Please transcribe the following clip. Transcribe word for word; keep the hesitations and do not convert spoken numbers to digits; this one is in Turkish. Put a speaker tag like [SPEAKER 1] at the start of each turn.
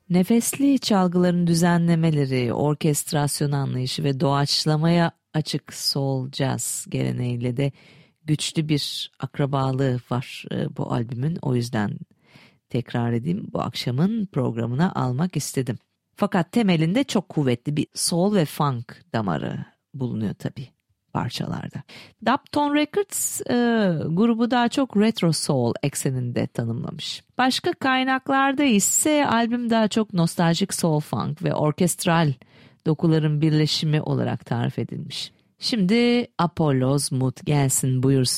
[SPEAKER 1] Nefesli çalgıların düzenlemeleri, orkestrasyon anlayışı ve doğaçlamaya açık soul jazz geleneğiyle de güçlü bir akrabalığı var bu albümün. O yüzden tekrar edeyim, bu akşamın programına almak istedim. Fakat temelinde çok kuvvetli bir soul ve funk damarı bulunuyor tabii parçalarda. Daptone Records e, grubu daha çok retro soul ekseninde tanımlamış. Başka kaynaklarda ise albüm daha çok nostaljik soul funk ve orkestral dokuların birleşimi olarak tarif edilmiş. Şimdi Apollo's Mood gelsin buyursun.